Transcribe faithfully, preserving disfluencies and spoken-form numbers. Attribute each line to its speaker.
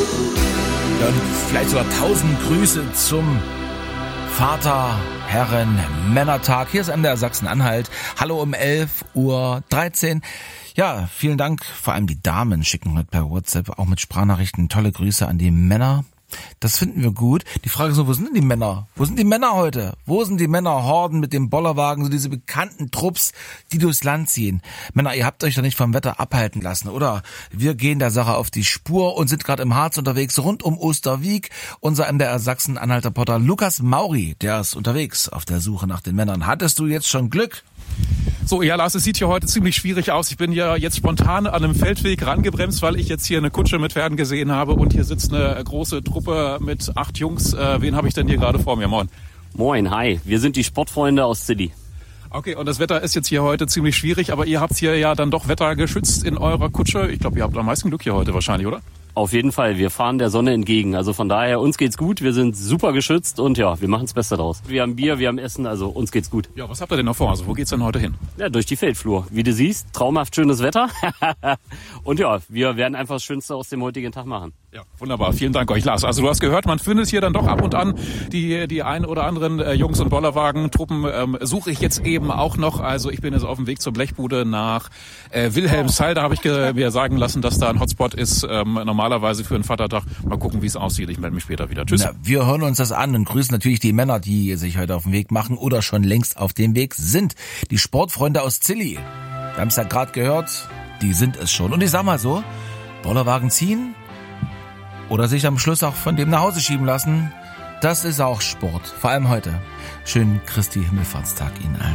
Speaker 1: Ja, und vielleicht sogar tausend Grüße zum Vater, Herren, Männertag. Hier ist M D R Sachsen-Anhalt. Hallo um elf Uhr dreizehn. Ja, vielen Dank. Vor allem die Damen schicken heute per WhatsApp auch mit Sprachnachrichten tolle Grüße an die Männer. Das finden wir gut. Die Frage ist nur, wo sind denn die Männer? Wo sind die Männer heute? Wo sind die Männerhorden mit dem Bollerwagen, so diese bekannten Trupps, die durchs Land ziehen? Männer, ihr habt euch doch nicht vom Wetter abhalten lassen, oder? Wir gehen der Sache auf die Spur und sind gerade im Harz unterwegs, rund um Osterwiek. Unser M D R Sachsen-Anhalter Portal Lukas Mauri, der ist unterwegs auf der Suche nach den Männern. Hattest du jetzt schon Glück?
Speaker 2: So, ja, Lars, es sieht hier heute ziemlich schwierig aus. Ich bin ja jetzt spontan an einem Feldweg rangebremst, weil ich jetzt hier eine Kutsche mit Pferden gesehen habe und hier sitzt eine große Truppe mit acht Jungs. Äh, wen habe ich denn hier gerade vor mir? Moin.
Speaker 3: Moin, hi. Wir sind die Sportfreunde aus City.
Speaker 2: Okay, und das Wetter ist jetzt hier heute ziemlich schwierig, aber ihr habt hier ja dann doch wettergeschützt in eurer Kutsche. Ich glaube, ihr habt am meisten Glück hier heute wahrscheinlich, oder?
Speaker 3: Auf jeden Fall, wir fahren der Sonne entgegen. Also von daher, uns geht's gut, wir sind super geschützt und ja, wir machen das Beste draus. Wir haben Bier, wir haben Essen, also uns geht's gut.
Speaker 2: Ja, was habt ihr denn noch vor? Also wo geht's denn heute hin?
Speaker 3: Ja, durch die Feldflur. Wie du siehst, traumhaft schönes Wetter. Und ja, wir werden einfach das Schönste aus dem heutigen Tag machen.
Speaker 2: Ja, wunderbar. Vielen Dank euch, Lars. Also du hast gehört, man findet hier dann doch ab und an die die ein oder anderen äh, Jungs- und Bollerwagen-Truppen ähm, suche ich jetzt eben auch noch. Also ich bin jetzt auf dem Weg zur Blechbude nach äh, Wilhelmshall. Da habe ich ge- mir sagen lassen, dass da ein Hotspot ist, ähm, normalerweise für einen Vatertag. Mal gucken, wie es aussieht. Ich melde mich später wieder. Tschüss.
Speaker 1: Na, wir hören uns das an und grüßen natürlich die Männer, die sich heute auf den Weg machen oder schon längst auf dem Weg sind. Die Sportfreunde aus Zilli. Wir haben es ja gerade gehört, die sind es schon. Und ich sag mal so, Bollerwagen ziehen oder sich am Schluss auch von dem nach Hause schieben lassen, das ist auch Sport. Vor allem heute. Schönen Christi Himmelfahrtstag Ihnen allen.